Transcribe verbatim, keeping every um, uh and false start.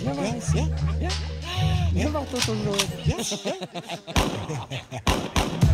Yes, yeah, yeah. Je mag tot een nooit. Yes, yeah.